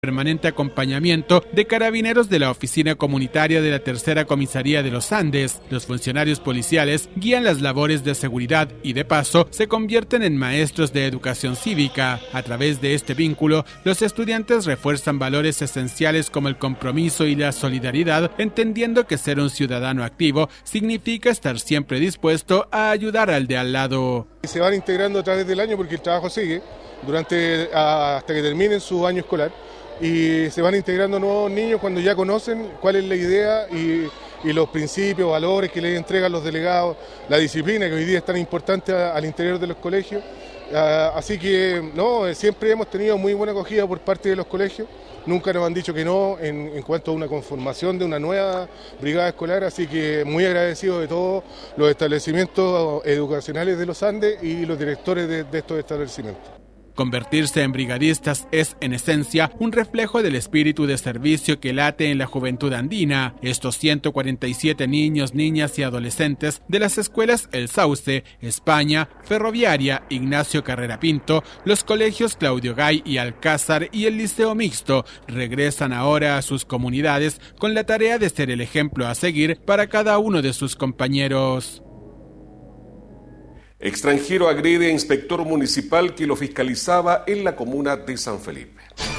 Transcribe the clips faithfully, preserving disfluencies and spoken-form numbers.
permanente acompañamiento de carabineros de la Oficina Comunitaria de la Tercera Comisaría de los Andes. Los funcionarios policiales guían las labores de seguridad y, de paso, se convierten en maestros de educación cívica. A través de este vínculo, los estudiantes refuerzan valores esenciales como el compromiso y la solidaridad, entendiendo que ser un ciudadano activo significa estar siempre dispuesto a ayudar al de al lado. Se van integrando a través del año porque el trabajo sigue durante hasta que terminen su año escolar. Y se van integrando nuevos niños cuando ya conocen cuál es la idea y, y los principios, valores que les entregan los delegados, la disciplina que hoy día es tan importante a, al interior de los colegios. Uh, así que no, siempre hemos tenido muy buena acogida por parte de los colegios, nunca nos han dicho que no en, en cuanto a una conformación de una nueva brigada escolar, así que muy agradecido de todos los establecimientos educacionales de los Andes y los directores de, de estos establecimientos. Convertirse en brigadistas es, en esencia, un reflejo del espíritu de servicio que late en la juventud andina. Estos ciento cuarenta y siete niños, niñas y adolescentes de las escuelas El Sauce, España, Ferroviaria, Ignacio Carrera Pinto, los colegios Claudio Gay y Alcázar y el Liceo Mixto regresan ahora a sus comunidades con la tarea de ser el ejemplo a seguir para cada uno de sus compañeros. Extranjero agrede a inspector municipal que lo fiscalizaba en la comuna de San Felipe.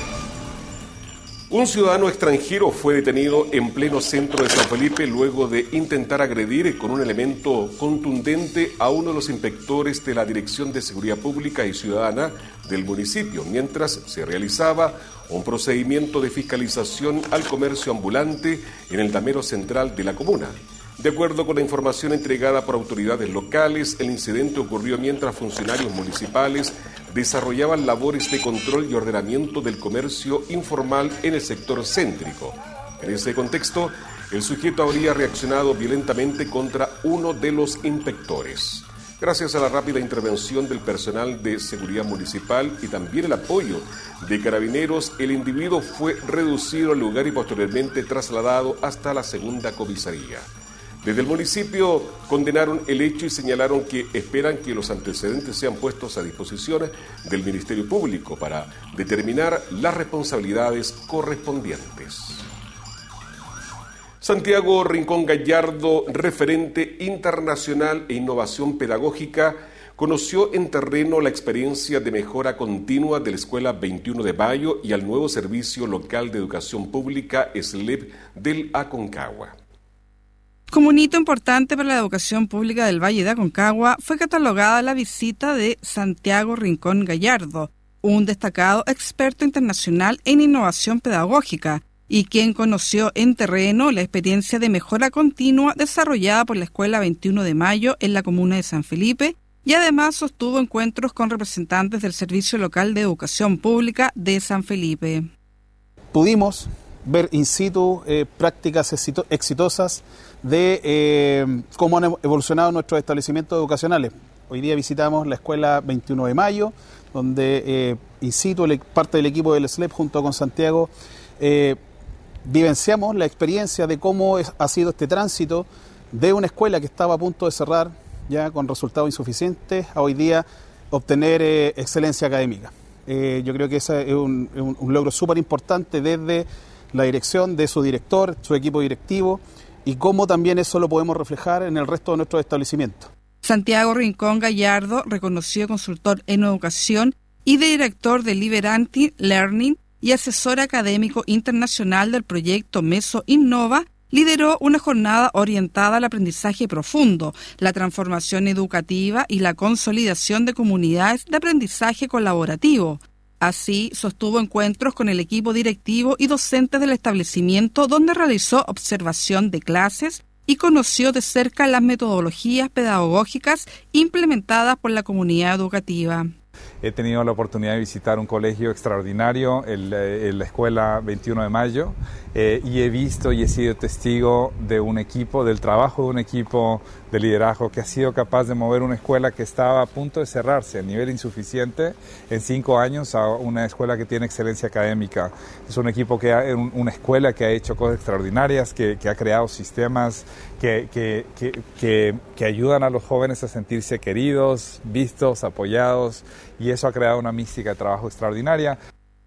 Un ciudadano extranjero fue detenido en pleno centro de San Felipe luego de intentar agredir con un elemento contundente a uno de los inspectores de la Dirección de Seguridad Pública y Ciudadana del municipio, mientras se realizaba un procedimiento de fiscalización al comercio ambulante en el damero central de la comuna. De acuerdo con la información entregada por autoridades locales, el incidente ocurrió mientras funcionarios municipales desarrollaban labores de control y ordenamiento del comercio informal en el sector céntrico. En ese contexto, el sujeto habría reaccionado violentamente contra uno de los inspectores. Gracias a la rápida intervención del personal de seguridad municipal y también el apoyo de carabineros, el individuo fue reducido al lugar y posteriormente trasladado hasta la segunda comisaría. Desde el municipio condenaron el hecho y señalaron que esperan que los antecedentes sean puestos a disposición del Ministerio Público para determinar las responsabilidades correspondientes. Santiago Rincón Gallardo, referente internacional e innovación pedagógica, conoció en terreno la experiencia de mejora continua de la Escuela veintiuno de Mayo y al nuevo Servicio Local de Educación Pública S L E P del Aconcagua. Como un hito importante para la educación pública del Valle de Aconcagua, fue catalogada la visita de Santiago Rincón Gallardo, un destacado experto internacional en innovación pedagógica, y quien conoció en terreno la experiencia de mejora continua desarrollada por la Escuela veintiuno de Mayo en la comuna de San Felipe, y además sostuvo encuentros con representantes del Servicio Local de Educación Pública de San Felipe. Pudimos ver in situ eh, prácticas exitosas de eh, cómo han evolucionado nuestros establecimientos educacionales. Hoy día visitamos la Escuela veintiuno de Mayo, donde eh, in situ parte del equipo del S L E P junto con Santiago eh, vivenciamos la experiencia de cómo es, ha sido este tránsito de una escuela que estaba a punto de cerrar ya con resultados insuficientes a hoy día obtener eh, excelencia académica. Eh, yo creo que ese es un, un, un logro súper importante desde la dirección, de su director, su equipo directivo, y cómo también eso lo podemos reflejar en el resto de nuestros establecimientos. Santiago Rincón Gallardo, reconocido consultor en educación y director de Liberanti Learning y asesor académico internacional del proyecto Meso Innova, lideró una jornada orientada al aprendizaje profundo, la transformación educativa y la consolidación de comunidades de aprendizaje colaborativo. Así, sostuvo encuentros con el equipo directivo y docentes del establecimiento, donde realizó observación de clases y conoció de cerca las metodologías pedagógicas implementadas por la comunidad educativa. He tenido la oportunidad de visitar un colegio extraordinario, el, el, la Escuela veintiuno de Mayo, eh, y he visto y he sido testigo de un equipo, del trabajo de un equipo de liderazgo que ha sido capaz de mover una escuela que estaba a punto de cerrarse a nivel insuficiente en cinco años a una escuela que tiene excelencia académica. Es un equipo que ha, una escuela que ha hecho cosas extraordinarias, que, que ha creado sistemas que, que, que, que, que ayudan a los jóvenes a sentirse queridos, vistos, apoyados, y eso ha creado una mística de trabajo extraordinaria.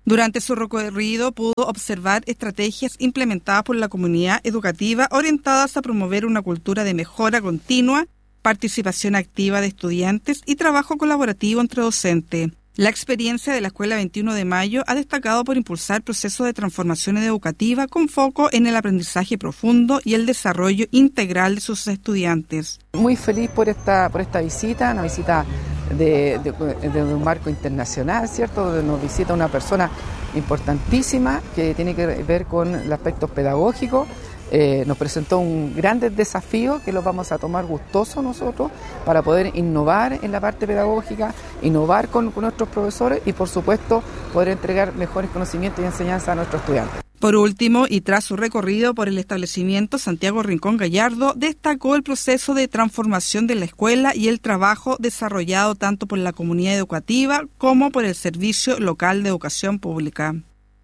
Durante su recorrido pudo observar estrategias implementadas por la comunidad educativa orientadas a promover una cultura de mejora continua, participación activa de estudiantes y trabajo colaborativo entre docentes. La experiencia de la Escuela veintiuno de Mayo ha destacado por impulsar procesos de transformación educativa con foco en el aprendizaje profundo y el desarrollo integral de sus estudiantes. Muy feliz por esta, por esta visita, una visita de, de, de un marco internacional, ¿cierto? Donde nos visita una persona importantísima que tiene que ver con el aspecto pedagógico. Eh, nos presentó un grandes desafío que los vamos a tomar gustosos nosotros para poder innovar en la parte pedagógica, innovar con, con nuestros profesores y por supuesto poder entregar mejores conocimientos y enseñanzas a nuestros estudiantes. Por último, y tras su recorrido por el establecimiento, Santiago Rincón Gallardo destacó el proceso de transformación de la escuela y el trabajo desarrollado tanto por la comunidad educativa como por el Servicio Local de Educación Pública.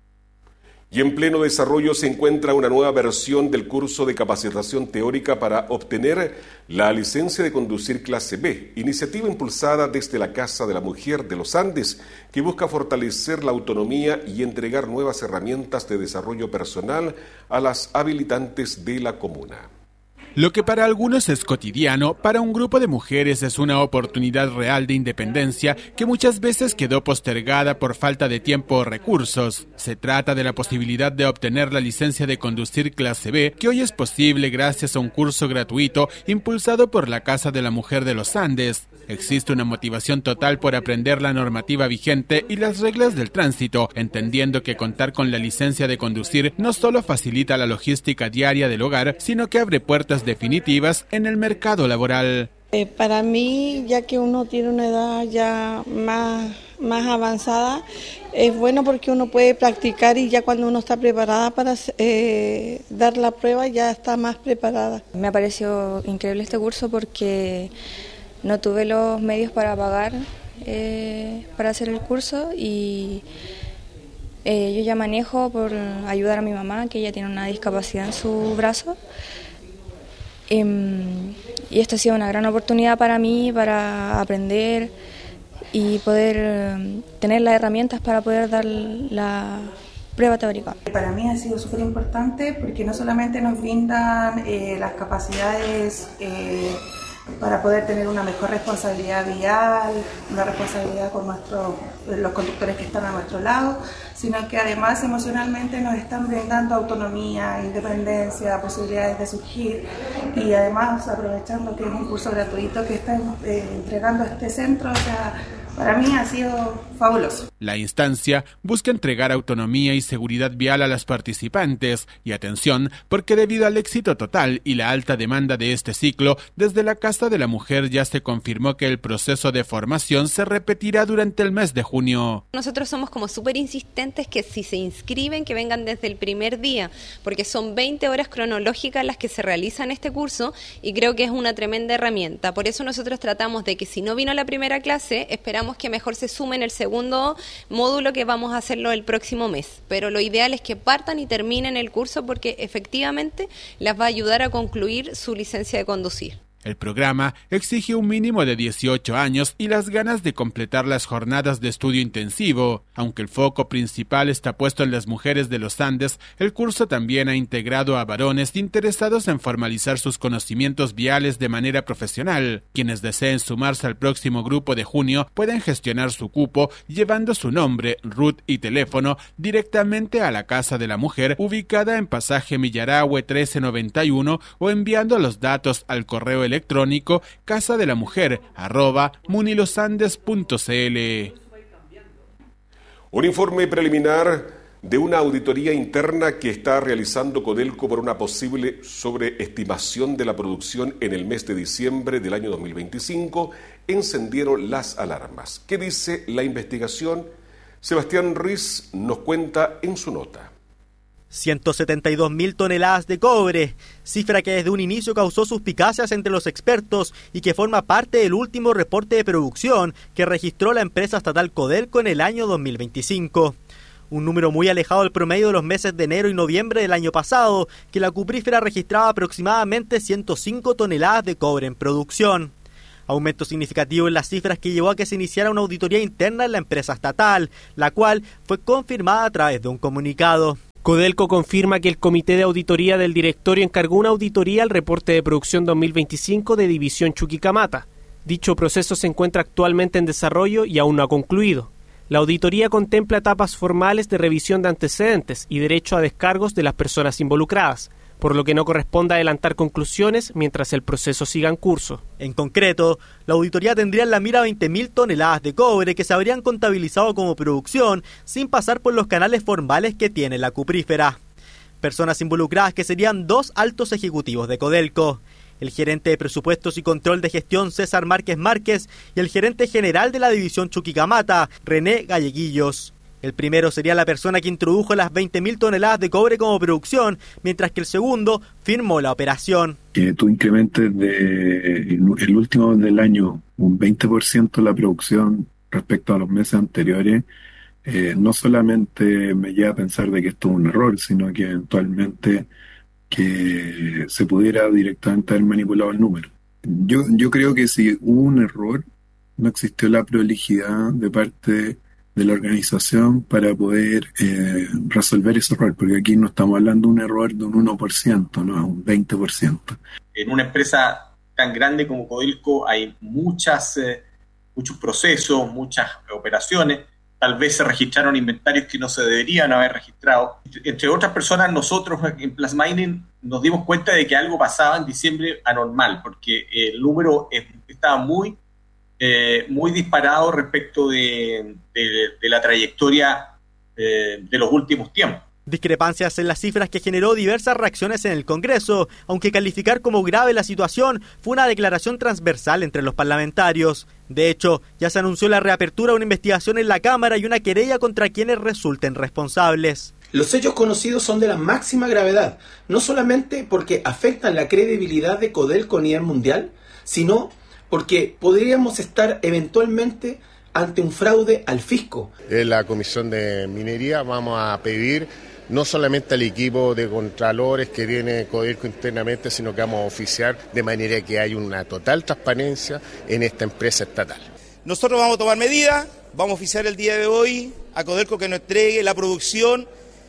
Y en pleno desarrollo se encuentra una nueva versión del curso de capacitación teórica para obtener la licencia de conducir clase B, iniciativa impulsada desde la Casa de la Mujer de los Andes, que busca fortalecer la autonomía y entregar nuevas herramientas de desarrollo personal a las habilitantes de la comuna. Lo que para algunos es cotidiano, para un grupo de mujeres es una oportunidad real de independencia que muchas veces quedó postergada por falta de tiempo o recursos. Se trata de la posibilidad de obtener la licencia de conducir clase B, que hoy es posible gracias a un curso gratuito impulsado por la Casa de la Mujer de los Andes. Existe una motivación total por aprender la normativa vigente y las reglas del tránsito, entendiendo que contar con la licencia de conducir no solo facilita la logística diaria del hogar, sino que abre puertas definitivas en el mercado laboral. Eh, para mí, ya que uno tiene una edad ya más, más avanzada, es bueno porque uno puede practicar y ya cuando uno está preparada para eh, dar la prueba ya está más preparada. Me ha parecido increíble este curso porque no tuve los medios para pagar eh, para hacer el curso y eh, yo ya manejo por ayudar a mi mamá, que ella tiene una discapacidad en su brazo. Eh, y esta ha sido una gran oportunidad para mí, para aprender y poder eh, tener las herramientas para poder dar la prueba teórica. Para mí ha sido súper importante porque no solamente nos brindan eh, las capacidades eh, para poder tener una mejor responsabilidad vial, una responsabilidad con nuestros, los conductores que están a nuestro lado, sino que además emocionalmente nos están brindando autonomía, independencia, posibilidades de surgir y además aprovechando que es un curso gratuito que está eh, entregando este centro, o sea, para mí ha sido fabuloso. La instancia busca entregar autonomía y seguridad vial a las participantes y atención porque debido al éxito total y la alta demanda de este ciclo, desde la Casa de la Mujer ya se confirmó que el proceso de formación se repetirá durante el mes de junio. Nosotros somos como súper insistentes que si se inscriben que vengan desde el primer día, porque son veinte horas cronológicas las que se realizan este curso y creo que es una tremenda herramienta. Por eso nosotros tratamos de que si no vino la primera clase, esperamos que mejor se sumen el segundo módulo que vamos a hacerlo el próximo mes, pero lo ideal es que partan y terminen el curso porque efectivamente las va a ayudar a concluir su licencia de conducir. El programa exige un mínimo de dieciocho años y las ganas de completar las jornadas de estudio intensivo. Aunque el foco principal está puesto en las mujeres de los Andes, el curso también ha integrado a varones interesados en formalizar sus conocimientos viales de manera profesional. Quienes deseen sumarse al próximo grupo de junio pueden gestionar su cupo llevando su nombre, R U T y teléfono directamente a la Casa de la Mujer, ubicada en Pasaje Millarahue trece noventa y uno, o enviando los datos al correo electrónico casa de la mujer arroba munilosandes punto c l. Un informe preliminar de una auditoría interna que está realizando Codelco por una posible sobreestimación de la producción en el mes de diciembre del año dos mil veinticinco encendieron las alarmas. ¿Qué dice la investigación? Sebastián Ruiz nos cuenta en su nota. ciento setenta y dos mil toneladas de cobre, cifra que desde un inicio causó suspicacias entre los expertos y que forma parte del último reporte de producción que registró la empresa estatal Codelco en el año dos mil veinticinco. Un número muy alejado del promedio de los meses de enero y noviembre del año pasado, que la cuprífera registraba aproximadamente ciento cinco toneladas de cobre en producción. Aumento significativo en las cifras que llevó a que se iniciara una auditoría interna en la empresa estatal, la cual fue confirmada a través de un comunicado. Codelco confirma que el Comité de Auditoría del Directorio encargó una auditoría al reporte de producción dos mil veinticinco de División Chuquicamata. Dicho proceso se encuentra actualmente en desarrollo y aún no ha concluido. La auditoría contempla etapas formales de revisión de antecedentes y derecho a descargos de las personas involucradas, por lo que no corresponde adelantar conclusiones mientras el proceso siga en curso. En concreto, la auditoría tendría en la mira veinte mil toneladas de cobre que se habrían contabilizado como producción sin pasar por los canales formales que tiene la cuprífera. Personas involucradas que serían dos altos ejecutivos de Codelco: el gerente de presupuestos y control de gestión César Márquez Márquez y el gerente general de la división Chuquicamata, René Galleguillos. El primero sería la persona que introdujo las veinte mil toneladas de cobre como producción, mientras que el segundo firmó la operación. Que tú incrementes de el último del año un veinte por ciento la producción respecto a los meses anteriores, eh, no solamente me lleva a pensar de que esto es un error, sino que eventualmente que se pudiera directamente haber manipulado el número. Yo, yo creo que si hubo un error, no existió la prolijidad de parte de la organización para poder eh, resolver ese error, porque aquí no estamos hablando de un error de un uno por ciento, no, un veinte por ciento. En una empresa tan grande como Codelco hay muchas, eh, muchos procesos, muchas operaciones. Tal vez se registraron inventarios que no se deberían haber registrado. Entre otras personas, nosotros en Plasmining nos dimos cuenta de que algo pasaba en diciembre anormal, porque el número estaba muy, eh, muy disparado respecto de, de, de la trayectoria eh, de los últimos tiempos. Discrepancias en las cifras que generó diversas reacciones en el Congreso, aunque calificar como grave la situación fue una declaración transversal entre los parlamentarios. De hecho, ya se anunció la reapertura de una investigación en la Cámara y una querella contra quienes resulten responsables. Los hechos conocidos son de la máxima gravedad, no solamente porque afectan la credibilidad de Codelco a nivel mundial, sino porque podríamos estar eventualmente ante un fraude al fisco. En la Comisión de Minería vamos a pedir no solamente al equipo de contralores que tiene Codelco internamente, sino que vamos a oficiar de manera que haya una total transparencia en esta empresa estatal. Nosotros vamos a tomar medidas, vamos a oficiar el día de hoy a Codelco que nos entregue la producción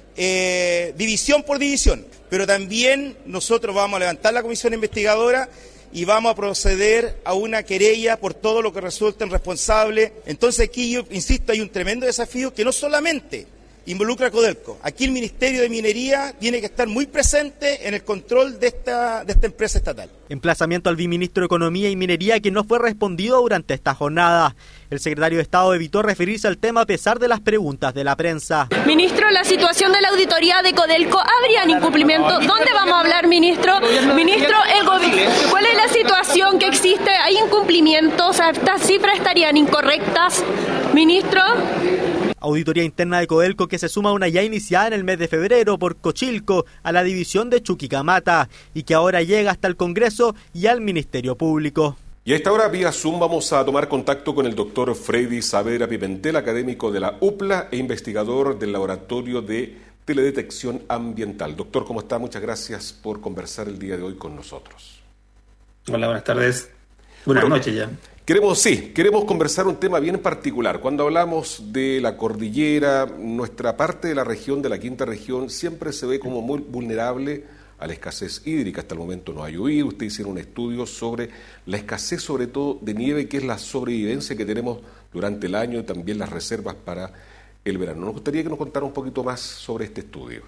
eh, división por división, pero también nosotros vamos a levantar la comisión investigadora y vamos a proceder a una querella por todo lo que resulten responsables. Entonces aquí yo insisto, hay un tremendo desafío que no solamente involucra a Codelco. Aquí el Ministerio de Minería tiene que estar muy presente en el control de esta, de esta empresa estatal. Emplazamiento al viceministro de Economía y Minería que no fue respondido durante esta jornada. El secretario de Estado evitó referirse al tema a pesar de las preguntas de la prensa. Ministro, la situación de la auditoría de Codelco, ¿habrían incumplimiento? ¿Dónde vamos a hablar, ministro? Ministro, el gobierno, ¿cuál es la situación que existe? ¿Hay incumplimientos? ¿Estas cifras estarían incorrectas? Ministro. Auditoría interna de Codelco que se suma a una ya iniciada en el mes de febrero por Cochilco a la división de Chuquicamata y que ahora llega hasta el Congreso y al Ministerio Público. Y a esta hora, vía Zoom, vamos a tomar contacto con el doctor Freddy Saavedra Pimentel, académico de la U P L A e investigador del Laboratorio de Teledetección Ambiental. Doctor, ¿cómo está? Muchas gracias por conversar el día de hoy con nosotros. Hola, buenas tardes. Buenas bueno, noches ya. Queremos, sí, queremos conversar un tema bien particular. Cuando hablamos de la cordillera, nuestra parte de la región, de la quinta región, siempre se ve como muy vulnerable a la escasez hídrica. Hasta el momento no ha llovido. Usted hicieron un estudio sobre la escasez, sobre todo de nieve, que es la sobrevivencia que tenemos durante el año y también las reservas para el verano. Nos gustaría que nos contara un poquito más sobre este estudio.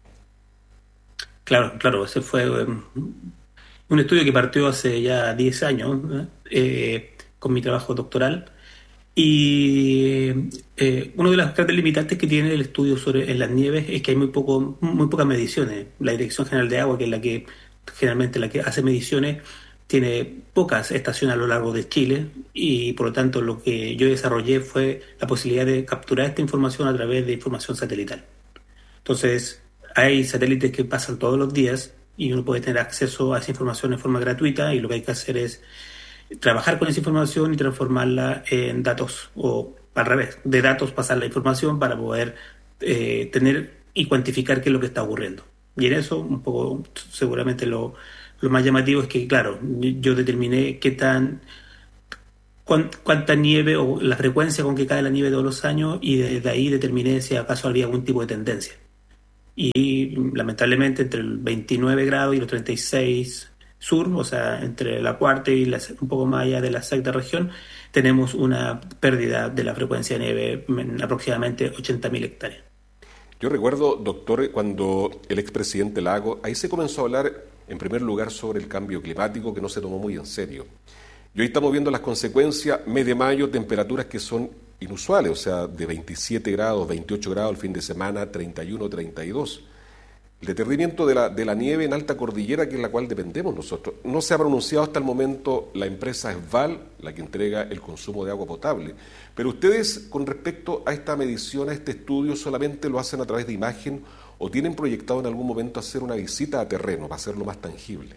Claro, claro, ese fue um, un estudio que partió hace ya diez años, ¿eh? Eh, con mi trabajo doctoral, y eh, una de las grandes limitantes que tiene el estudio sobre en las nieves es que hay muy poco muy pocas mediciones. La Dirección General de Agua, que es la que generalmente la que hace mediciones, tiene pocas estaciones a lo largo de Chile, y por lo tanto lo que yo desarrollé fue la posibilidad de capturar esta información a través de información satelital. Entonces hay satélites que pasan todos los días y uno puede tener acceso a esa información en forma gratuita, y lo que hay que hacer es trabajar con esa información y transformarla en datos, o al revés, de datos pasar la información para poder eh, tener y cuantificar qué es lo que está ocurriendo. Y en eso, un poco, seguramente lo, lo más llamativo es que, claro, yo determiné qué tan cuánta nieve o la frecuencia con que cae la nieve todos los años, y desde ahí determiné si acaso había algún tipo de tendencia. Y lamentablemente entre el veintinueve grados y los treinta y seis sur, o sea, entre la cuarta y la, un poco más allá de la sexta región, tenemos una pérdida de la frecuencia de nieve en aproximadamente ochenta mil hectáreas. Yo recuerdo, doctor, cuando el expresidente Lagos, ahí se comenzó a hablar en primer lugar sobre el cambio climático, que no se tomó muy en serio. Y hoy estamos viendo las consecuencias, mes de mayo, temperaturas que son inusuales, o sea, de veintisiete grados, veintiocho grados el fin de semana, treinta y uno, treinta y dos. El deterioramiento de la, de la nieve en alta cordillera, que es la cual dependemos nosotros. No se ha pronunciado hasta el momento la empresa Esval, la que entrega el consumo de agua potable. Pero ustedes, con respecto a esta medición, a este estudio, ¿solamente lo hacen a través de imagen o tienen proyectado en algún momento hacer una visita a terreno para hacerlo más tangible?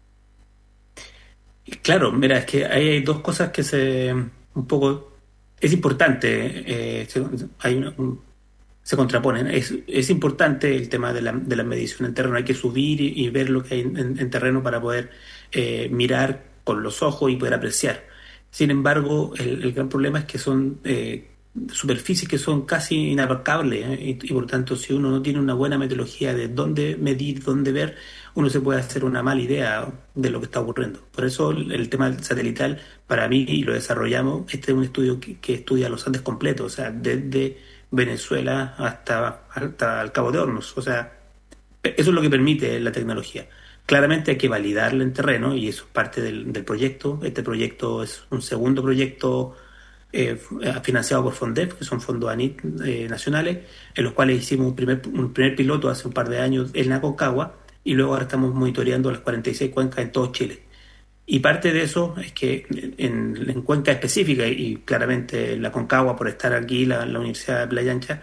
Claro, mira, es que ahí hay dos cosas que se un poco es importante, eh, se, hay una, un, se contraponen. Es, es importante el tema de la, de la medición en terreno. Hay que subir y, y ver lo que hay en, en terreno para poder eh, mirar con los ojos y poder apreciar. Sin embargo, el, el gran problema es que son eh, superficies que son casi inabarcables, ¿eh? y, y por lo tanto, si uno no tiene una buena metodología de dónde medir, dónde ver, uno se puede hacer una mala idea de lo que está ocurriendo. Por eso el, el tema satelital, para mí, y lo desarrollamos, este es un estudio que, que estudia los Andes completos, o sea, desde Venezuela hasta, hasta el Cabo de Hornos. O sea, eso es lo que permite la tecnología. Claramente hay que validarla en terreno, y eso es parte del, del proyecto. Este proyecto es un segundo proyecto eh, financiado por FONDEF, que son fondos A N I T eh, nacionales, en los cuales hicimos un primer, un primer piloto hace un par de años en Aconcagua, y luego ahora estamos monitoreando las cuarenta y seis cuencas en todo Chile. Y parte de eso es que en, en cuenca específica, y claramente la Aconcagua, por estar aquí, la, la Universidad de Playa Ancha,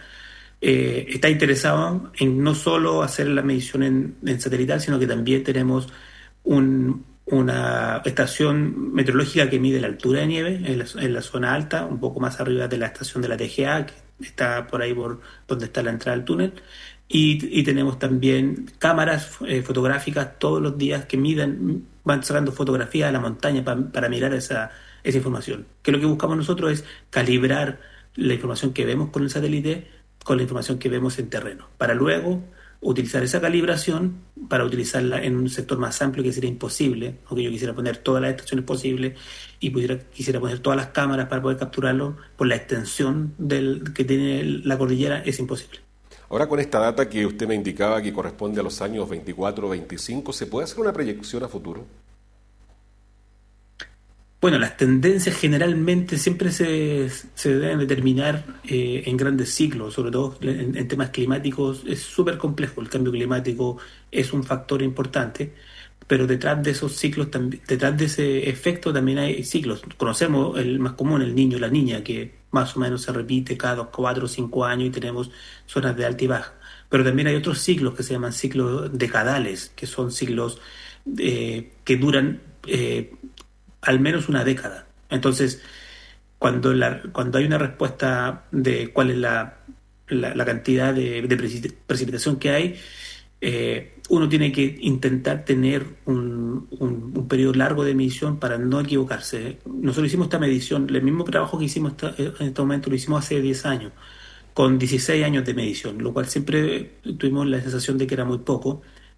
eh, está interesado en no solo hacer la medición en, en satelital, sino que también tenemos un, una estación meteorológica que mide la altura de nieve en la, en la zona alta, un poco más arriba de la estación de la T G A, que está por ahí por donde está la entrada al túnel. Y, y tenemos también cámaras eh, fotográficas todos los días que midan, van sacando fotografías de la montaña pa, para mirar esa, esa información. Que lo que buscamos nosotros es calibrar la información que vemos con el satélite con la información que vemos en terreno, para luego utilizar esa calibración para utilizarla en un sector más amplio, que sería imposible, aunque yo quisiera poner todas las estaciones posibles y pudiera, quisiera poner todas las cámaras para poder capturarlo, por la extensión del, que tiene la cordillera, es imposible. Ahora, con esta data que usted me indicaba que corresponde a los años veinticuatro o veinticinco, ¿se puede hacer una proyección a futuro? Bueno, las tendencias generalmente siempre se, se deben determinar eh, en grandes ciclos, sobre todo en, en temas climáticos. Es súper complejo, el cambio climático es un factor importante, pero detrás de esos ciclos, detrás de ese efecto también hay ciclos. Conocemos el más común, el niño, la niña, que más o menos se repite cada cuatro o cinco años y tenemos zonas de alta y baja. Pero también hay otros ciclos que se llaman ciclos decadales, que son ciclos eh, que duran eh, al menos una década. Entonces, cuando la, cuando hay una respuesta de cuál es la, la, la cantidad de, de precipitación que hay, eh, uno tiene que intentar tener un, un, un periodo largo de medición para no equivocarse. Nosotros hicimos esta medición, el mismo trabajo que hicimos esta, en este momento lo hicimos hace diez años, con dieciséis años de medición, lo cual siempre tuvimos la sensación de que era muy poco,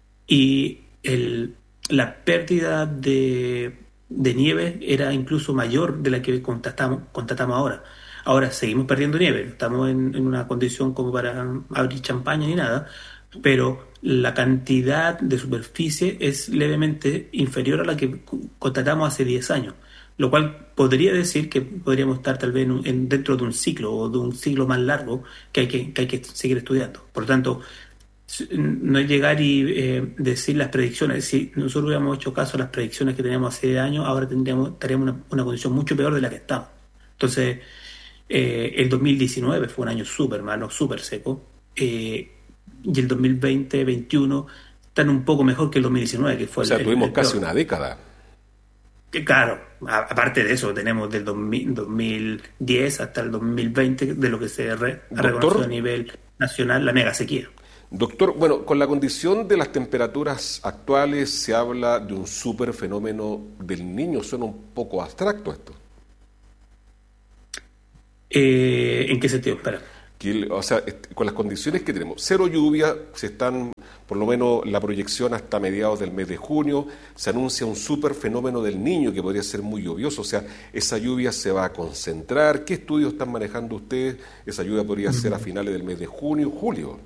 y el, la pérdida de de nieve era incluso mayor de la que constatamos, constatamos ahora. Ahora seguimos perdiendo nieve, estamos en, en una condición como para abrir champaña ni nada, pero la cantidad de superficie es levemente inferior a la que constatamos hace diez años, lo cual podría decir que podríamos estar tal vez en, en, dentro de un ciclo o de un ciclo más largo que hay que, que, hay que seguir estudiando. Por lo tanto, no es llegar y eh, decir las predicciones. Si nosotros hubiéramos hecho caso a las predicciones que teníamos hace años, ahora tendríamos, estaríamos en una, una condición mucho peor de la que estamos. Entonces, eh, el dos mil diecinueve fue un año súper malo, súper seco, eh, y el dos mil veinte, veintiuno están un poco mejor que el dos mil diecinueve, que fue o sea, el, tuvimos el casi peor. una década. Que, claro, a, aparte de eso, tenemos del dos mil, dos mil diez hasta el dos mil veinte, de lo que se re, ha reconocido a nivel nacional, la mega sequía. Doctor, bueno, con la condición de las temperaturas actuales se habla de un super fenómeno del Niño. Suena un poco abstracto esto. Eh, ¿En qué sentido? Espera. Que, o sea, con las condiciones que tenemos, cero lluvia, se están, por lo menos la proyección hasta mediados del mes de junio, se anuncia un súper fenómeno del Niño que podría ser muy lluvioso, o sea, esa lluvia se va a concentrar. ¿Qué estudios están manejando ustedes? Esa lluvia podría ser a finales del mes de junio, julio.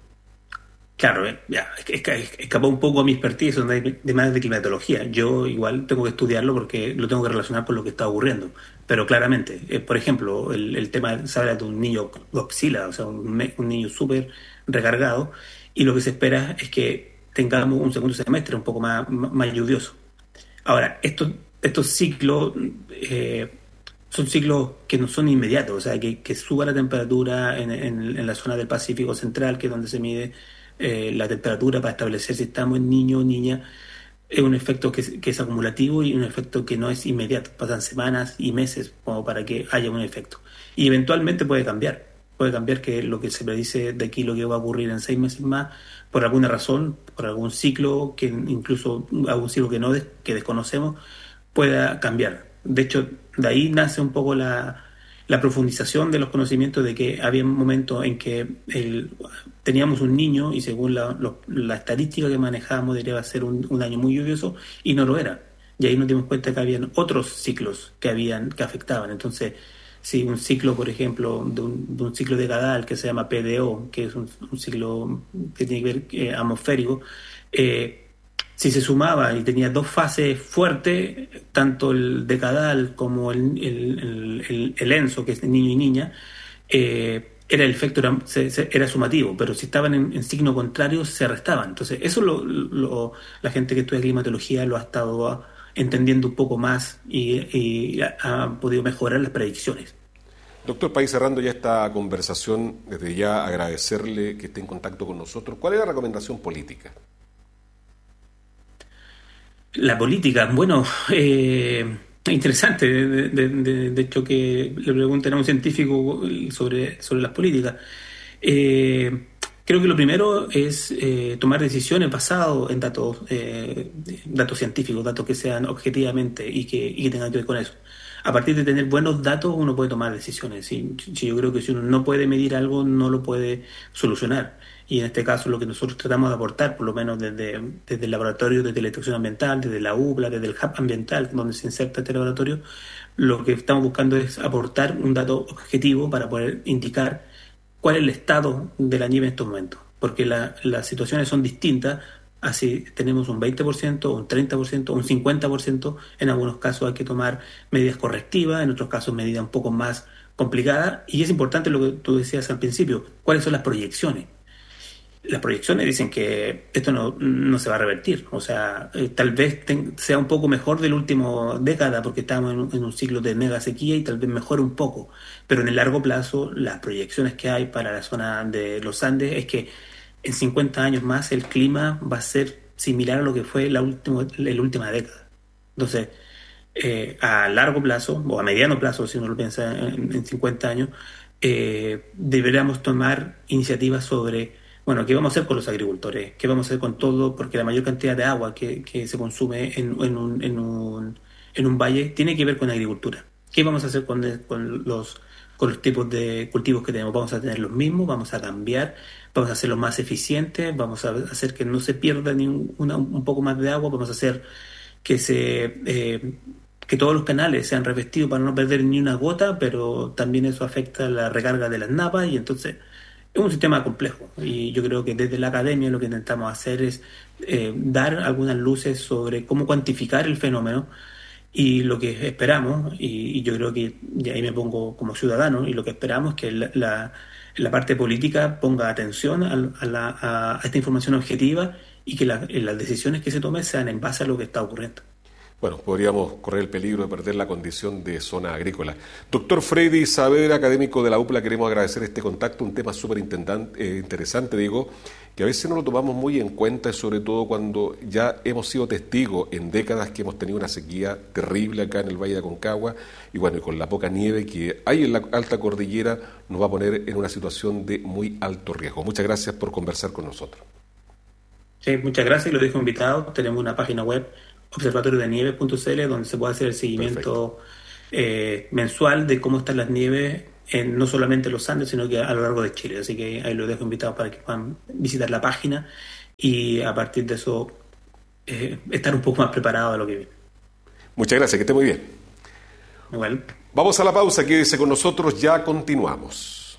Claro, eh, ya, escapó un poco a mi expertise de, de más de climatología. Yo igual tengo que estudiarlo porque lo tengo que relacionar con lo que está ocurriendo. Pero claramente, eh, por ejemplo, el, el tema, se habla de un niño Godzilla, o sea, un, un niño súper recargado, y lo que se espera es que tengamos un segundo semestre un poco más, más lluvioso. Ahora, estos, estos ciclos eh, son ciclos que no son inmediatos, o sea, que, que suba la temperatura en, en, en la zona del Pacífico Central, que es donde se mide Eh, la temperatura para establecer si estamos en niño o niña, es un efecto que es, que es acumulativo y un efecto que no es inmediato, pasan semanas y meses como para que haya un efecto, y eventualmente puede cambiar puede cambiar que lo que se predice de aquí, lo que va a ocurrir en seis meses más, por alguna razón, por algún ciclo, que incluso algún ciclo que no des, que desconocemos, pueda cambiar. De hecho, de ahí nace un poco la la profundización de los conocimientos, de que había un momento en que el, teníamos un niño y según la, lo, la estadística que manejábamos debería ser un, un año muy lluvioso, y no lo era. Y ahí nos dimos cuenta que habían otros ciclos que habían que afectaban. Entonces, si un ciclo, por ejemplo, de un, de un ciclo decadal que se llama P D O, que es un, un ciclo que tiene que ver eh, atmosférico, eh, si se sumaba y tenía dos fases fuertes, tanto el decadal como el, el, el, el ENSO, que es niño y niña, eh, era el efecto era, se, se, era sumativo, pero si estaban en, en signo contrario se restaban. Entonces eso lo, lo, la gente que estudia climatología lo ha estado entendiendo un poco más y, y ha, ha podido mejorar las predicciones. Doctor, para ir cerrando ya esta conversación, desde ya agradecerle que esté en contacto con nosotros. ¿Cuál es la recomendación política? La política, bueno, eh, interesante, de, de, de, de hecho que le pregunten a un científico sobre, sobre las políticas. Eh, creo que lo primero es eh, tomar decisiones basadas en datos, eh, datos científicos, datos que sean objetivamente y que, y que tengan que ver con eso. A partir de tener buenos datos uno puede tomar decisiones. Si, si yo creo que si uno no puede medir algo, no lo puede solucionar. Y en este caso lo que nosotros tratamos de aportar, por lo menos desde, desde el laboratorio, desde la instrucción ambiental, desde la U B L A, desde el hub ambiental, donde se inserta este laboratorio, lo que estamos buscando es aportar un dato objetivo para poder indicar cuál es el estado de la nieve en estos momentos. Porque la, las situaciones son distintas, así tenemos un veinte por ciento, un treinta por ciento, un cincuenta por ciento, en algunos casos hay que tomar medidas correctivas, en otros casos medidas un poco más complicadas, y es importante lo que tú decías al principio, cuáles son las proyecciones. Las proyecciones dicen que esto no, no se va a revertir, o sea, eh, tal vez ten, sea un poco mejor de la última década porque estamos en un, en un ciclo de mega sequía y tal vez mejore un poco, pero en el largo plazo las proyecciones que hay para la zona de los Andes es que en cincuenta años más el clima va a ser similar a lo que fue la última, la última década. Entonces, eh, a largo plazo, o a mediano plazo, si uno lo piensa en, en cincuenta años, eh, deberíamos tomar iniciativas sobre, bueno, ¿qué vamos a hacer con los agricultores? ¿Qué vamos a hacer con todo? Porque la mayor cantidad de agua que, que se consume en, en, un, en, un, en un valle tiene que ver con agricultura. ¿Qué vamos a hacer con, con los con los tipos de cultivos que tenemos? ¿Vamos a tener los mismos? ¿Vamos a cambiar? ¿Vamos a hacerlos más eficientes? ¿Vamos a hacer que no se pierda ni un, una, un poco más de agua? ¿Vamos a hacer que se eh, que todos los canales sean revestidos para no perder ni una gota? Pero también eso afecta la recarga de las napas, y entonces es un sistema complejo. Y yo creo que desde la academia lo que intentamos hacer es eh, dar algunas luces sobre cómo cuantificar el fenómeno. Y lo que esperamos, y, y yo creo que, y ahí me pongo como ciudadano, y lo que esperamos es que la, la, la parte política ponga atención a, a, la, a esta información objetiva y que la, las decisiones que se tomen sean en base a lo que está ocurriendo. Bueno, podríamos correr el peligro de perder la condición de zona agrícola. Doctor Freddy Saavedra, académico de la U P L A, queremos agradecer este contacto, un tema súper eh, interesante, digo, que a veces no lo tomamos muy en cuenta, sobre todo cuando ya hemos sido testigos en décadas que hemos tenido una sequía terrible acá en el Valle de Aconcagua, y bueno, y con la poca nieve que hay en la alta cordillera nos va a poner en una situación de muy alto riesgo. Muchas gracias por conversar con nosotros. Sí, muchas gracias, y lo dejo invitado. Tenemos una página web, observatorio de nieve punto c l, donde se puede hacer el seguimiento eh, mensual de cómo están las nieves en, no solamente los Andes, sino que a lo largo de Chile. Así que ahí los dejo invitados para que puedan visitar la página y a partir de eso eh, estar un poco más preparados de lo que viene. Muchas gracias, que esté muy bien. Igual. Vamos a la pausa, quédese con nosotros, ya continuamos.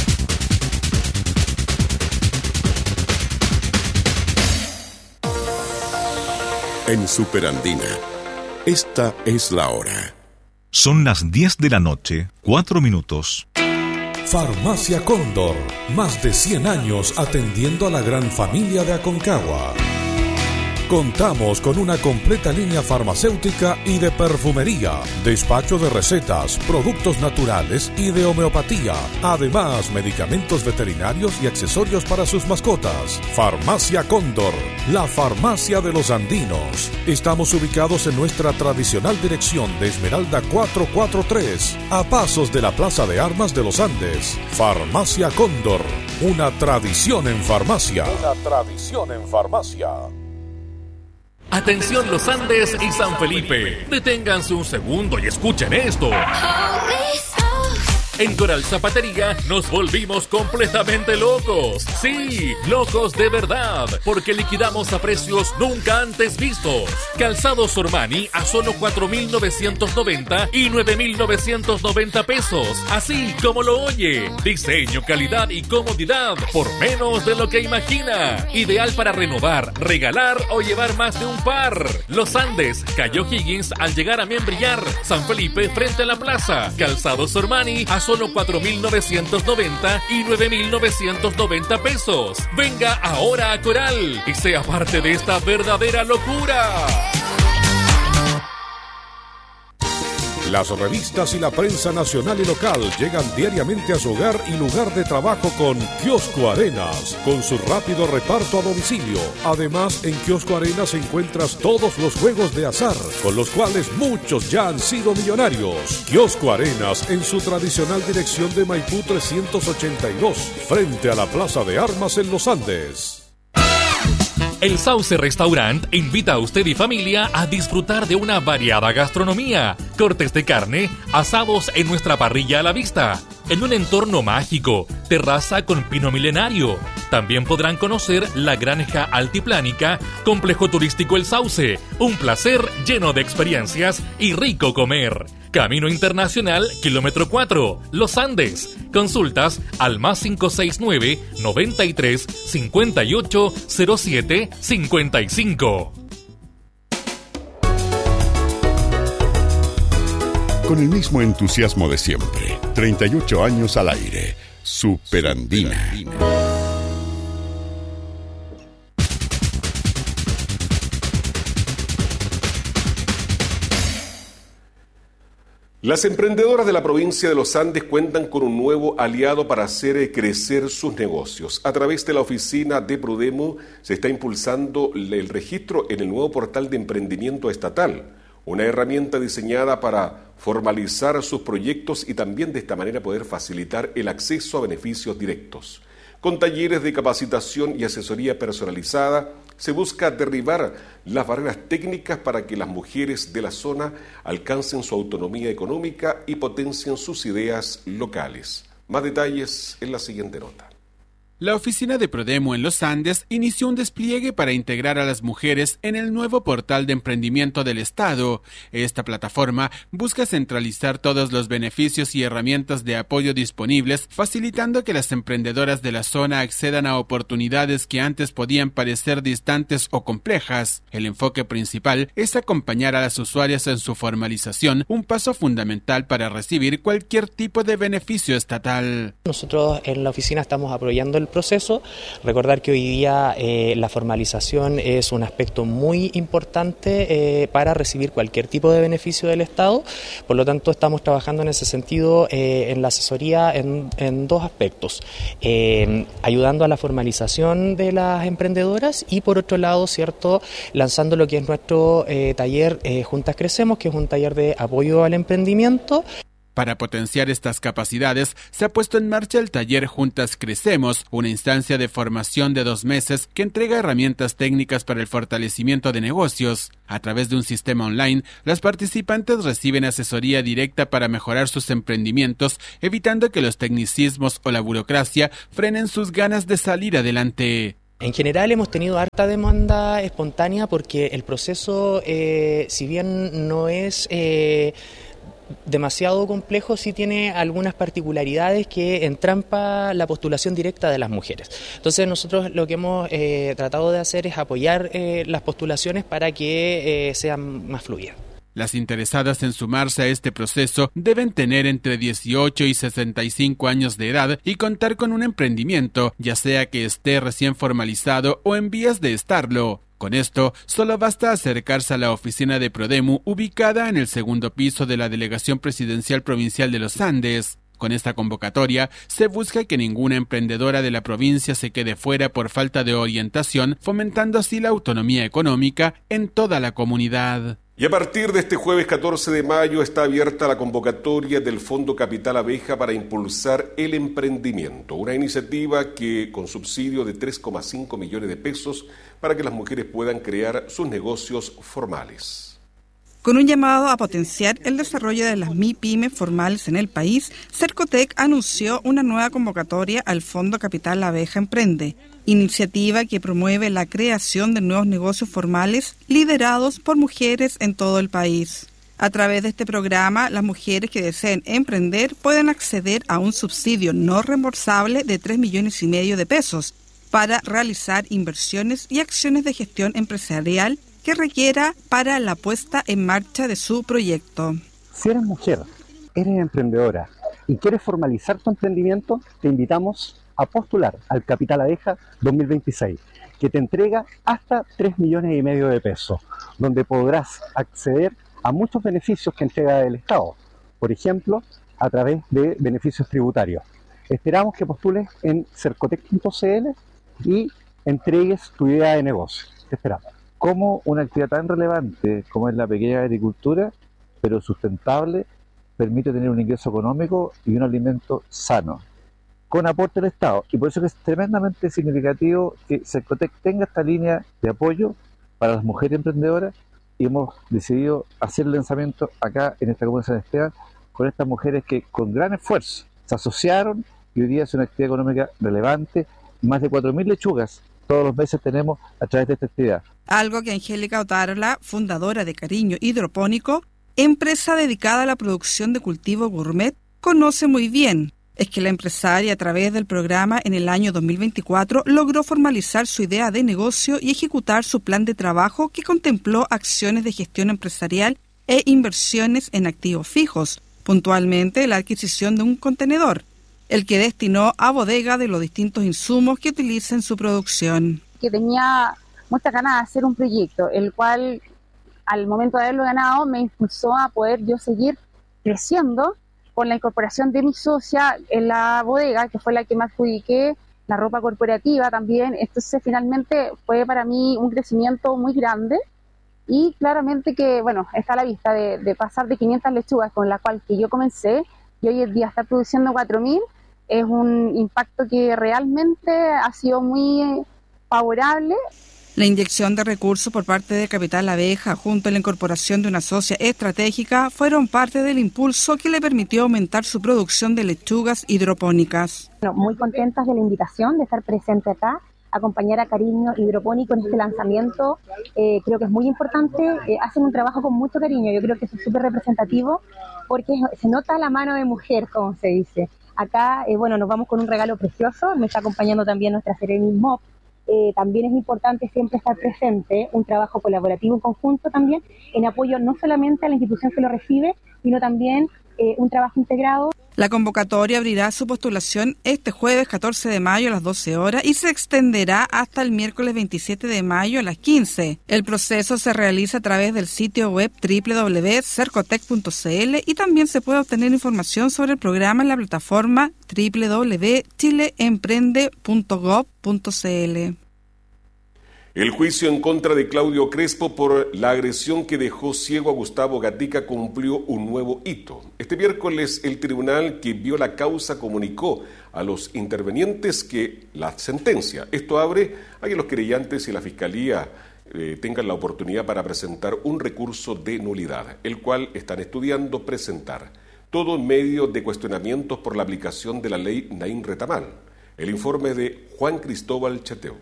En Superandina, esta es la hora. Son las diez de la noche, cuatro minutos. Farmacia Cóndor, más de cien años atendiendo a la gran familia de Aconcagua. Contamos con una completa línea farmacéutica y de perfumería, despacho de recetas, productos naturales y de homeopatía. Además, medicamentos veterinarios y accesorios para sus mascotas. Farmacia Cóndor, la farmacia de los andinos. Estamos ubicados en nuestra tradicional dirección de Esmeralda cuatrocientos cuarenta y tres, a pasos de la Plaza de Armas de los Andes. Farmacia Cóndor, una tradición en farmacia. Una tradición en farmacia. Atención Los Andes y San Felipe. Deténganse un segundo y escuchen esto. En Coral Zapatería nos volvimos completamente locos. Sí, locos de verdad, porque liquidamos a precios nunca antes vistos. Calzados Ormani a solo cuatro mil novecientos noventa y nueve mil novecientos noventa pesos. Así como lo oye. Diseño, calidad y comodidad por menos de lo que imagina. Ideal para renovar, regalar o llevar más de un par. Los Andes, Cayo Higgins al llegar a Membrillar. San Felipe frente a la plaza. Calzados Ormani a solo cuatro mil novecientos noventa y nueve mil novecientos noventa pesos. Venga ahora a Coral y sea parte de esta verdadera locura. Las revistas y la prensa nacional y local llegan diariamente a su hogar y lugar de trabajo con Kiosco Arenas, con su rápido reparto a domicilio. Además, en Kiosco Arenas encuentras todos los juegos de azar, con los cuales muchos ya han sido millonarios. Kiosco Arenas, en su tradicional dirección de Maipú trescientos ochenta y dos, frente a la Plaza de Armas en Los Andes. El Sauce Restaurant invita a usted y familia a disfrutar de una variada gastronomía, cortes de carne, asados en nuestra parrilla a la vista, en un entorno mágico, terraza con pino milenario. También podrán conocer la granja altiplánica, complejo turístico El Sauce, un placer lleno de experiencias y rico comer. Camino Internacional, kilómetro cuatro, Los Andes. Consultas al más cinco seis nueve, noventa y tres, cincuenta y ocho, cero siete, cincuenta y cinco. Con el mismo entusiasmo de siempre, treinta y ocho años al aire. Superandina. Las emprendedoras de la provincia de Los Andes cuentan con un nuevo aliado para hacer crecer sus negocios. A través de la oficina de Prudemo se está impulsando el registro en el nuevo portal de emprendimiento estatal, una herramienta diseñada para formalizar sus proyectos y también de esta manera poder facilitar el acceso a beneficios directos. Con talleres de capacitación y asesoría personalizada, se busca derribar las barreras técnicas para que las mujeres de la zona alcancen su autonomía económica y potencien sus ideas locales. Más detalles en la siguiente nota. La oficina de Prodemo en Los Andes inició un despliegue para integrar a las mujeres en el nuevo portal de emprendimiento del Estado. Esta plataforma busca centralizar todos los beneficios y herramientas de apoyo disponibles, facilitando que las emprendedoras de la zona accedan a oportunidades que antes podían parecer distantes o complejas. El enfoque principal es acompañar a las usuarias en su formalización, un paso fundamental para recibir cualquier tipo de beneficio estatal. Nosotros en la oficina estamos apoyando el proceso. Recordar que hoy día eh, la formalización es un aspecto muy importante eh, para recibir cualquier tipo de beneficio del Estado. Por lo tanto, estamos trabajando en ese sentido eh, en la asesoría en, en dos aspectos. Eh, ayudando a la formalización de las emprendedoras y por otro lado, cierto, lanzando lo que es nuestro eh, taller eh, Juntas Crecemos, que es un taller de apoyo al emprendimiento. Para potenciar estas capacidades, se ha puesto en marcha el taller Juntas Crecemos, una instancia de formación de dos meses que entrega herramientas técnicas para el fortalecimiento de negocios. A través de un sistema online, las participantes reciben asesoría directa para mejorar sus emprendimientos, evitando que los tecnicismos o la burocracia frenen sus ganas de salir adelante. En general hemos tenido harta demanda espontánea porque el proceso, eh, si bien no es eh, demasiado complejo, sí tiene algunas particularidades que entrampa la postulación directa de las mujeres. Entonces nosotros lo que hemos eh, tratado de hacer es apoyar eh, las postulaciones para que eh, sean más fluidas. Las interesadas en sumarse a este proceso deben tener entre dieciocho y sesenta y cinco años de edad y contar con un emprendimiento, ya sea que esté recién formalizado o en vías de estarlo. Con esto, solo basta acercarse a la oficina de Prodemu, ubicada en el segundo piso de la Delegación Presidencial Provincial de los Andes. Con esta convocatoria, se busca que ninguna emprendedora de la provincia se quede fuera por falta de orientación, fomentando así la autonomía económica en toda la comunidad. Y a partir de este jueves catorce de mayo está abierta la convocatoria del Fondo Capital Abeja para impulsar el emprendimiento, una iniciativa que con subsidio de tres coma cinco millones de pesos para que las mujeres puedan crear sus negocios formales. Con un llamado a potenciar el desarrollo de las MIPYME formales en el país, Cercotec anunció una nueva convocatoria al Fondo Capital Abeja Emprende, iniciativa que promueve la creación de nuevos negocios formales liderados por mujeres en todo el país. A través de este programa, las mujeres que deseen emprender pueden acceder a un subsidio no reembolsable de tres millones y medio de pesos para realizar inversiones y acciones de gestión empresarial que requiera para la puesta en marcha de su proyecto. Si eres mujer, eres emprendedora y quieres formalizar tu emprendimiento, te invitamos a postular al Capital Abeja dos mil veintiséis, que te entrega hasta tres millones y medio de pesos, donde podrás acceder a muchos beneficios que entrega el Estado, por ejemplo, a través de beneficios tributarios. Esperamos que postules en cercotec punto c l y entregues tu idea de negocio. Te esperamos. Cómo una actividad tan relevante como es la pequeña agricultura, pero sustentable, permite tener un ingreso económico y un alimento sano, con aporte del Estado. Y por eso es tremendamente significativo que Cercotec tenga esta línea de apoyo para las mujeres emprendedoras, y hemos decidido hacer el lanzamiento acá en esta comuna de San Esteban con estas mujeres que con gran esfuerzo se asociaron y hoy día es una actividad económica relevante. Más de cuatro mil lechugas todos los meses tenemos a través de esta actividad. Algo que Angélica Otárola, fundadora de Cariño Hidropónico, empresa dedicada a la producción de cultivo gourmet, conoce muy bien. Es que la empresaria, a través del programa en el año dos mil veinticuatro, logró formalizar su idea de negocio y ejecutar su plan de trabajo que contempló acciones de gestión empresarial e inversiones en activos fijos, puntualmente la adquisición de un contenedor, el que destinó a bodega de los distintos insumos que utiliza en su producción. Que tenía mucha ganas de hacer un proyecto, el cual al momento de haberlo ganado me impulsó a poder yo seguir creciendo con la incorporación de mi socia en la bodega, que fue la que me adjudiqué, la ropa corporativa también. Entonces finalmente fue para mí un crecimiento muy grande y claramente que, bueno, está a la vista de, de pasar de quinientas lechugas con la cual que yo comencé y hoy en día estar produciendo cuatro mil. Es un impacto que realmente ha sido muy favorable. La inyección de recursos por parte de Capital Abeja, junto a la incorporación de una socia estratégica, fueron parte del impulso que le permitió aumentar su producción de lechugas hidropónicas. Bueno, muy contentas de la invitación, de estar presente acá, acompañar a Cariño Hidropónico en este lanzamiento. Eh, creo que es muy importante, eh, hacen un trabajo con mucho cariño, yo creo que eso es súper representativo, porque se nota la mano de mujer, como se dice. Acá, eh, bueno, nos vamos con un regalo precioso, me está acompañando también nuestra Sereni Mop. Eh, también es importante siempre estar presente, un trabajo colaborativo en conjunto también, en apoyo no solamente a la institución que lo recibe, sino también eh, un trabajo integrado. La convocatoria abrirá su postulación este jueves catorce de mayo a las doce horas y se extenderá hasta el miércoles veintisiete de mayo a las quince. El proceso se realiza a través del sitio web doble u doble u doble u punto cercotec punto c l y también se puede obtener información sobre el programa en la plataforma doble u doble u doble u punto chile emprende punto gov punto c l. El juicio en contra de Claudio Crespo por la agresión que dejó ciego a Gustavo Gatica cumplió un nuevo hito. Este miércoles el tribunal que vio la causa comunicó a los intervenientes que la sentencia. Esto abre a que los querellantes y la Fiscalía eh, tengan la oportunidad para presentar un recurso de nulidad, el cual están estudiando presentar. Todo en medio de cuestionamientos por la aplicación de la ley Naín Retamal. El informe de Juan Cristóbal Cheteu.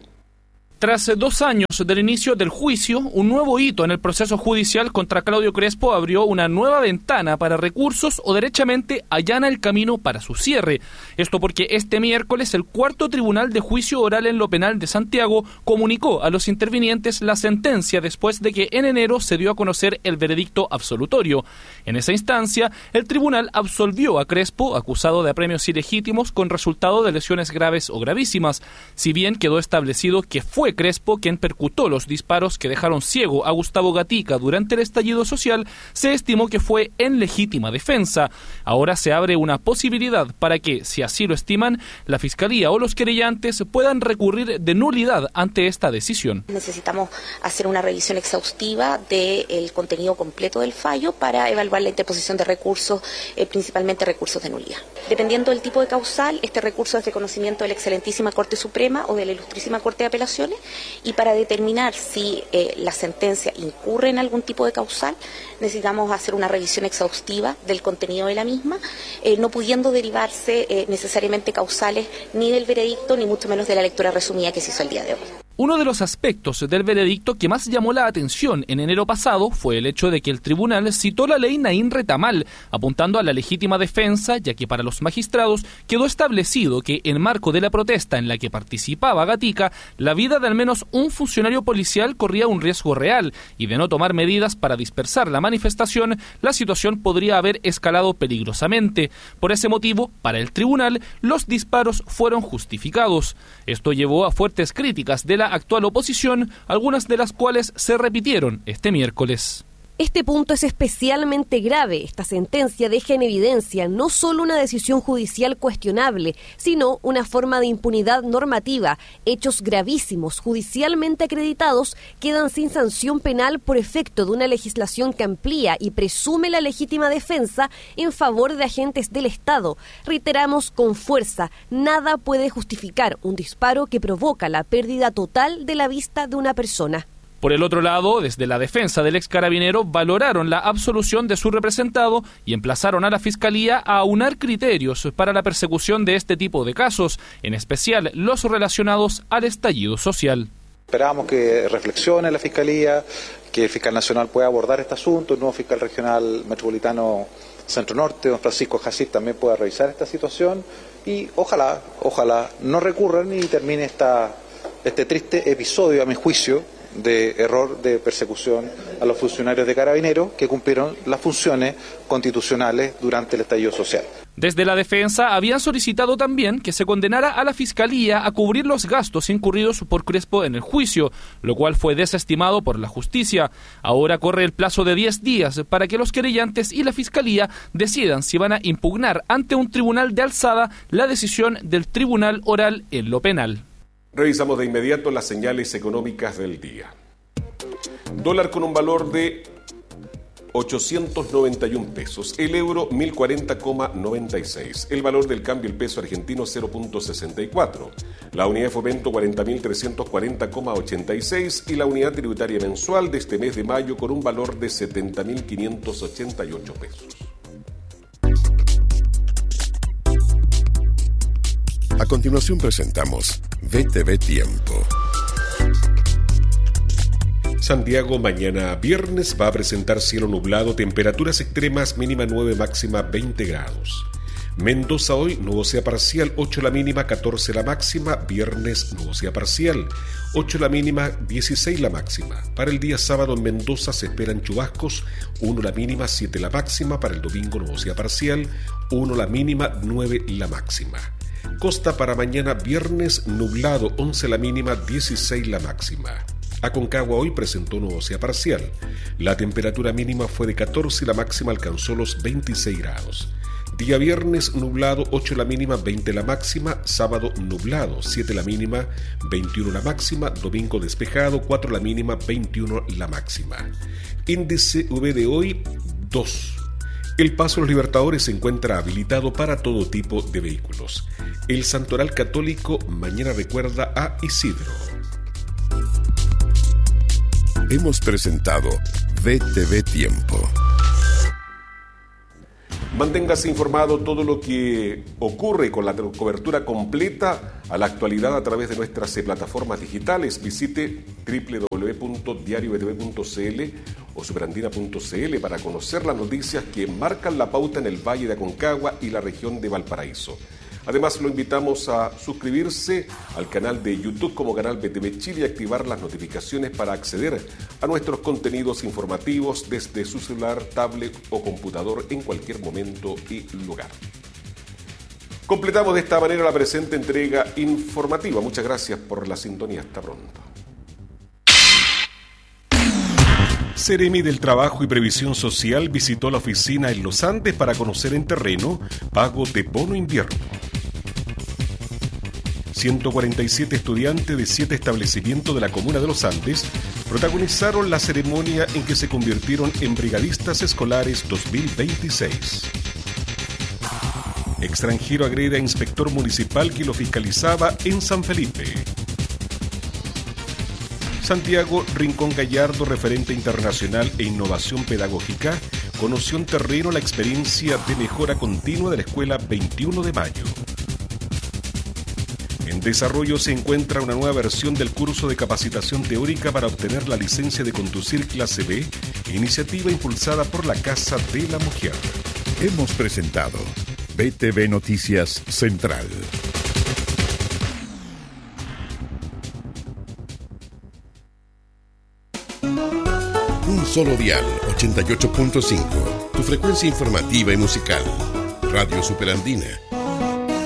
Tras dos años del inicio del juicio, un nuevo hito en el proceso judicial contra Claudio Crespo abrió una nueva ventana para recursos o derechamente allana el camino para su cierre. Esto porque este miércoles el cuarto tribunal de juicio oral en lo penal de Santiago comunicó a los intervinientes la sentencia después de que en enero se dio a conocer el veredicto absolutorio. En esa instancia, el tribunal absolvió a Crespo, acusado de apremios ilegítimos con resultado de lesiones graves o gravísimas, si bien quedó establecido que fue Crespo quien percutó los disparos que dejaron ciego a Gustavo Gatica durante el estallido social. Se estimó que fue en legítima defensa. Ahora se abre una posibilidad para que, si así lo estiman, la Fiscalía o los querellantes puedan recurrir de nulidad ante esta decisión. Necesitamos hacer una revisión exhaustiva del contenido completo del fallo para evaluar la interposición de recursos, eh, principalmente recursos de nulidad. Dependiendo del tipo de causal, este recurso es de conocimiento de la Excelentísima Corte Suprema o de la Ilustrísima Corte de Apelaciones, y para determinar si eh, la sentencia incurre en algún tipo de causal, necesitamos hacer una revisión exhaustiva del contenido de la misma, eh, no pudiendo derivarse eh, necesariamente causales ni del veredicto, ni mucho menos de la lectura resumida que se hizo el día de hoy. Uno de los aspectos del veredicto que más llamó la atención en enero pasado fue el hecho de que el tribunal citó la ley Naín Retamal, apuntando a la legítima defensa, ya que para los magistrados quedó establecido que en marco de la protesta en la que participaba Gatica, la vida de al menos un funcionario policial corría un riesgo real, y de no tomar medidas para dispersar la manifestación, la situación podría haber escalado peligrosamente. Por ese motivo, para el tribunal, los disparos fueron justificados. Esto llevó a fuertes críticas de la actual oposición, algunas de las cuales se repitieron este miércoles. Este punto es especialmente grave. Esta sentencia deja en evidencia no solo una decisión judicial cuestionable, sino una forma de impunidad normativa. Hechos gravísimos, judicialmente acreditados, quedan sin sanción penal por efecto de una legislación que amplía y presume la legítima defensa en favor de agentes del Estado. Reiteramos con fuerza, nada puede justificar un disparo que provoca la pérdida total de la vista de una persona. Por el otro lado, desde la defensa del ex carabinero valoraron la absolución de su representado y emplazaron a la Fiscalía a aunar criterios para la persecución de este tipo de casos, en especial los relacionados al estallido social. Esperamos que reflexione la Fiscalía, que el fiscal nacional pueda abordar este asunto, el nuevo fiscal regional metropolitano Centro Norte, don Francisco Jacid, también pueda revisar esta situación y ojalá, ojalá no recurran y termine esta, este triste episodio, a mi juicio, de error de persecución a los funcionarios de Carabineros que cumplieron las funciones constitucionales durante el estallido social. Desde la defensa habían solicitado también que se condenara a la Fiscalía a cubrir los gastos incurridos por Crespo en el juicio, lo cual fue desestimado por la justicia. Ahora corre el plazo de diez días para que los querellantes y la Fiscalía decidan si van a impugnar ante un tribunal de alzada la decisión del Tribunal Oral en lo penal. Revisamos de inmediato las señales económicas del día. Dólar con un valor de ochocientos noventa y un pesos. El euro mil cuarenta coma noventa y seis. El valor del cambio el peso argentino cero punto sesenta y cuatro. La unidad de fomento cuarenta mil trescientos cuarenta coma ochenta y seis y la unidad tributaria mensual de este mes de mayo con un valor de setenta mil quinientos ochenta y ocho pesos. A continuación presentamos V T V Tiempo. Santiago mañana viernes va a presentar cielo nublado, temperaturas extremas, mínima nueve, máxima veinte grados. Mendoza hoy, nubosidad parcial, ocho la mínima, catorce la máxima. Viernes, nubosidad parcial, ocho la mínima, dieciséis la máxima. Para el día sábado en Mendoza se esperan chubascos, uno la mínima, siete la máxima. Para el domingo, nubosidad parcial, uno la mínima, nueve la máxima. Costa para mañana viernes, nublado, once la mínima, dieciséis la máxima. Aconcagua hoy presentó nubosidad parcial. La temperatura mínima fue de catorce y la máxima alcanzó los veintiséis grados. Día viernes nublado, ocho la mínima, veinte la máxima. Sábado nublado, siete la mínima, veintiuno la máxima. Domingo despejado, cuatro la mínima, veintiuno la máxima. Índice U V de hoy, dos. El Paso Los Libertadores se encuentra habilitado para todo tipo de vehículos. El Santoral Católico mañana recuerda a Isidro. Hemos presentado V T V Tiempo. Manténgase informado todo lo que ocurre con la cobertura completa a la actualidad a través de nuestras plataformas digitales. Visite doble u doble u doble u punto diario v t v punto c l o superandina punto c l para conocer las noticias que marcan la pauta en el Valle de Aconcagua y la región de Valparaíso. Además, lo invitamos a suscribirse al canal de YouTube como Canal V T V Chile y activar las notificaciones para acceder a nuestros contenidos informativos desde su celular, tablet o computador en cualquier momento y lugar. Completamos de esta manera la presente entrega informativa. Muchas gracias por la sintonía. Hasta pronto. Seremi del Trabajo y Previsión Social visitó la oficina en Los Andes para conocer en terreno pago de bono invierno. ciento cuarenta y siete estudiantes de siete establecimientos de la comuna de Los Andes protagonizaron la ceremonia en que se convirtieron en brigadistas escolares dos mil veintiséis. Extranjero agrede a inspector municipal que lo fiscalizaba en San Felipe. Santiago Rincón Gallardo, referente internacional e innovación pedagógica, conoció en terreno la experiencia de mejora continua de la Escuela veintiuno de mayo. En desarrollo se encuentra una nueva versión del curso de capacitación teórica para obtener la licencia de conducir clase B, iniciativa impulsada por la Casa de la Mujer. Hemos presentado V T V Noticias Central. Un solo dial, ochenta y ocho punto cinco, tu frecuencia informativa y musical. Radio Superandina.